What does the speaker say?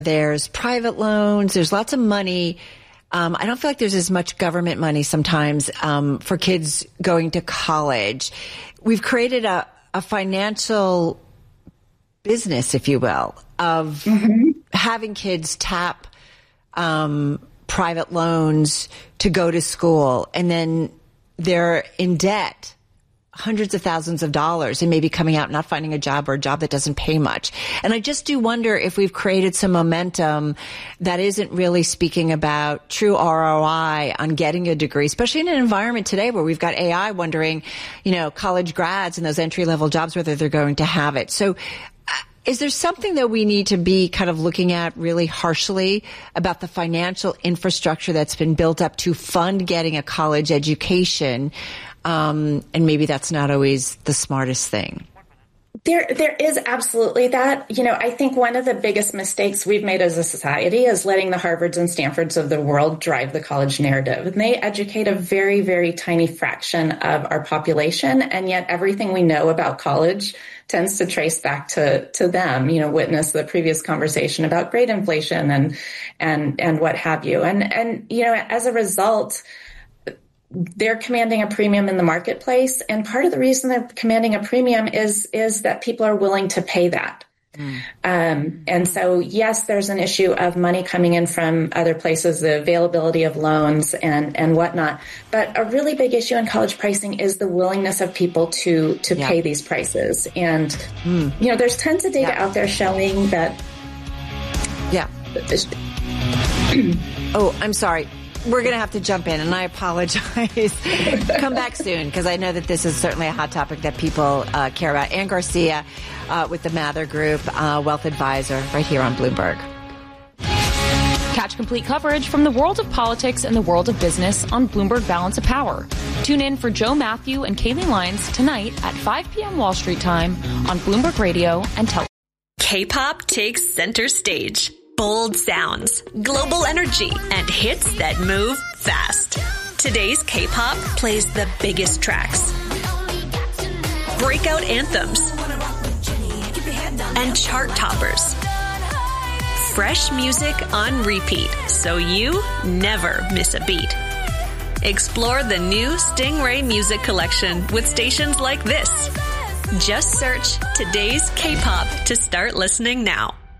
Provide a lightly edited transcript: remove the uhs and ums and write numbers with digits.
There's private loans. There's lots of money. I don't feel like there's as much government money sometimes for kids going to college. We've created a financial business, if you will, of having kids tap private loans to go to school, and then they're in debt hundreds of thousands of dollars and maybe coming out not finding a job or a job that doesn't pay much. And I just do wonder if we've created some momentum that isn't really speaking about true ROI on getting a degree, especially in an environment today where we've got AI wondering, college grads and those entry-level jobs, whether they're going to have it. So is there something that we need to be kind of looking at really harshly about the financial infrastructure that's been built up to fund getting a college education? And maybe that's not always the smartest thing. There is absolutely that. I think one of the biggest mistakes we've made as a society is letting the Harvards and Stanfords of the world drive the college narrative. And they educate a very, very tiny fraction of our population. And yet everything we know about college tends to trace back to them, witness the previous conversation about grade inflation and what have you. And as a result, they're commanding a premium in the marketplace. And part of the reason they're commanding a premium is that people are willing to pay that. And so, yes, there's an issue of money coming in from other places, the availability of loans and whatnot. But a really big issue in college pricing is the willingness of people to pay these prices. And, there's tons of data out there showing that. Yeah. Oh, I'm sorry. We're going to have to jump in, and I apologize. Come back soon, because I know that this is certainly a hot topic that people care about. Ann Garcia with the Mather Group, wealth advisor, right here on Bloomberg. Catch complete coverage from the world of politics and the world of business on Bloomberg Balance of Power. Tune in for Joe Matthew and Kaylee Lyons tonight at 5 p.m. Wall Street time on Bloomberg Radio and television. K-pop takes center stage. Bold sounds, global energy, and hits that move fast. Today's K-pop plays the biggest tracks, breakout anthems, and chart toppers. Fresh music on repeat, so you never miss a beat. Explore the new Stingray Music Collection with stations like this. Just search Today's K-pop to start listening now.